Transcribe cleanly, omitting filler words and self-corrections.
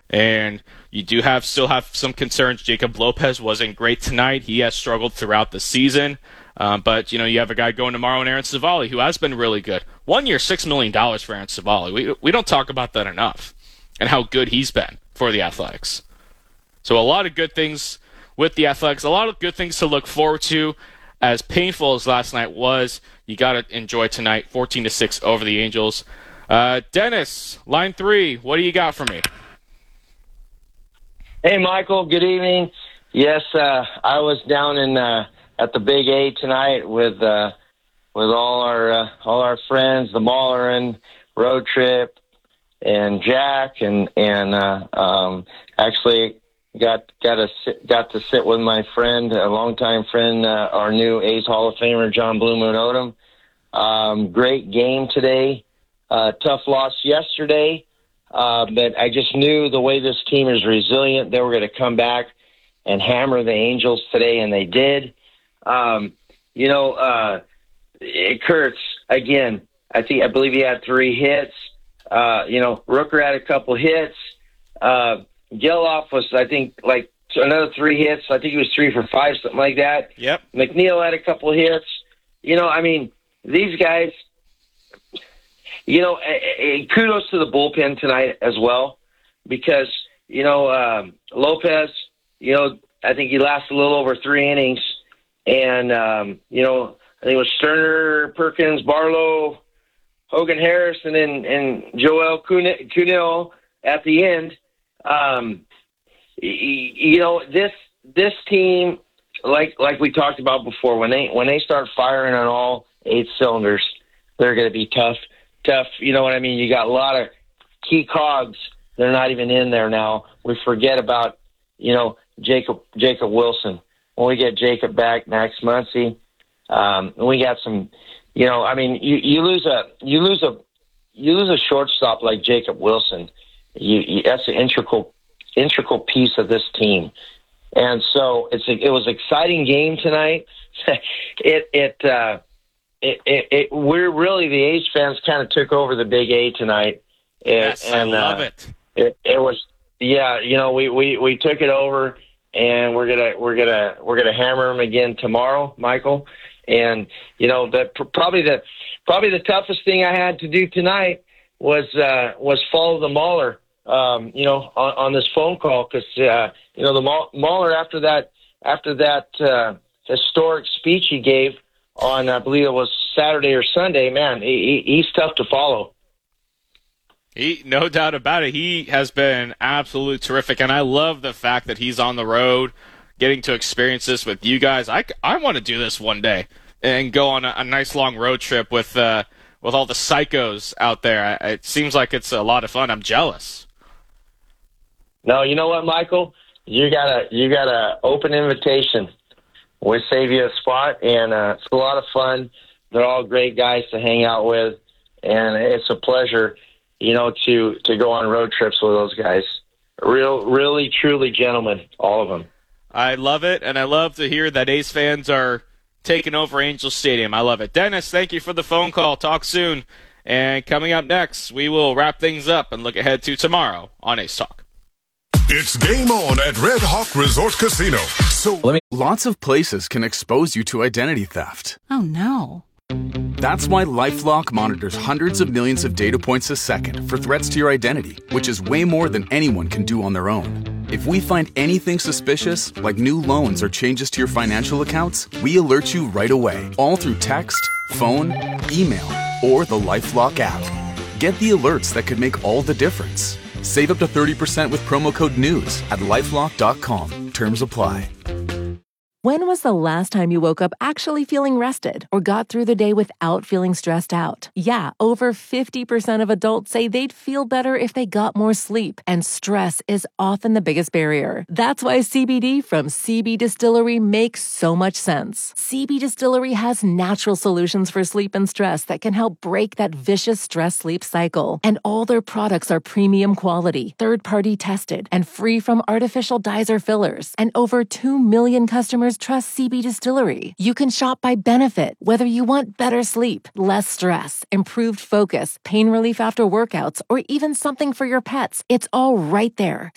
And you still have some concerns. Jacob Lopez wasn't great tonight. He has struggled throughout the season. But, you have a guy going tomorrow in Aaron Savali who has been really good. 1 year, $6 million for Aaron Savali. We don't talk about that enough and how good he's been for the Athletics. So a lot of good things with the Athletics, a lot of good things to look forward to. As painful as last night was, you got to enjoy tonight, 14-6 over the Angels. Dennis, line 3, what do you got for me? Hey, Michael, good evening. Yes, I was down in at the Big A tonight with all our friends, the Maulerin road trip, and Jack, and actually got to sit with my friend, a longtime friend, our new A's Hall of Famer, John Blue Moon Odom. Great game today. Tough loss yesterday, but I just knew the way this team is resilient, they were going to come back and hammer the Angels today, and they did. Kurtz, again, I believe he had 3 hits. Rooker had a couple hits. Geloff was, I think, like another 3 hits. I think he was 3 for 5, something like that. Yep. McNeil had a couple hits. These guys, kudos to the bullpen tonight as well, because, Lopez, I think he lasted a little over 3 innings. And, I think it was Sterner, Perkins, Barlow, Hogan Harris, and Joel Cuneo at the end. This team, like we talked about before, when they start firing on all 8 cylinders, they're going to be tough. You know what I mean? You got a lot of key cogs. They're not even in there now. We forget about, Jacob Wilson. When we get Jacob back, Max Muncy, we got some, you lose a shortstop like Jacob Wilson. That's an integral piece of this team. And so it was an exciting game tonight. We're really, the A's fans kind of took over the Big A tonight. I love it. It was, we took it over, and we're gonna hammer them again tomorrow, Michael. And probably the toughest thing I had to do tonight was follow the Mauler, on this phone call, because the Mauler, after that historic speech he gave on, I believe it was Saturday or Sunday, man, he's tough to follow. No doubt about it. He has been absolutely terrific, and I love the fact that he's on the road, getting to experience this with you guys. I want to do this one day and go on a nice long road trip with all the psychos out there. It seems like it's a lot of fun. I'm jealous. No, you know what, Michael? You got a open invitation. We'll save you a spot, and it's a lot of fun. They're all great guys to hang out with, and it's a pleasure, to go on road trips with those guys. Really, truly gentlemen, all of them. I love it, and I love to hear that A's fans are taking over Angel Stadium. I love it. Dennis, thank you for the phone call. Talk soon. And coming up next, we will wrap things up and look ahead to tomorrow on A's Talk. It's game on at Red Hawk Resort Casino. Lots of places can expose you to identity theft. Oh, no. That's why LifeLock monitors hundreds of millions of data points a second for threats to your identity, which is way more than anyone can do on their own. If we find anything suspicious, like new loans or changes to your financial accounts, we alert you right away, all through text, phone, email, or the LifeLock app. Get the alerts that could make all the difference. Save up to 30% with promo code NEWS at LifeLock.com. Terms apply. When was the last time you woke up actually feeling rested or got through the day without feeling stressed out? Yeah, over 50% of adults say they'd feel better if they got more sleep, and stress is often the biggest barrier. That's why CBD from CB Distillery makes so much sense. CB Distillery has natural solutions for sleep and stress that can help break that vicious stress-sleep cycle. And all their products are premium quality, third-party tested, and free from artificial dyes or fillers. And over 2 million customers trust CB Distillery. You can shop by benefit, whether you want better sleep, less stress, improved focus, pain relief after workouts, or even something for your pets. It's all right there.